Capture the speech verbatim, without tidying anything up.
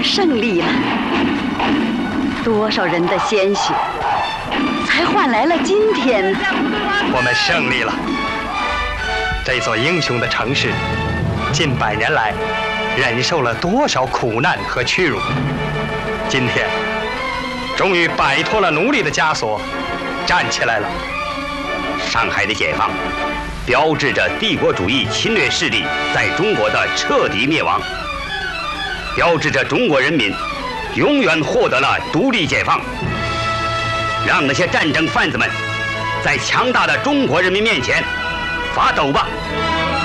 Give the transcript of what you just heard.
胜利了。多少人的鲜血，才换来了今天呢？ 我们胜利了。这座英雄的城市，近百年来忍受了多少苦难和屈辱，今天终于摆脱了奴隶的枷锁，站起来了。 上海的解放，标志着帝国主义侵略势力在中国的彻底灭亡，标志着中国人民永远获得了独立解放。让那些战争贩子们在强大的中国人民面前发抖吧！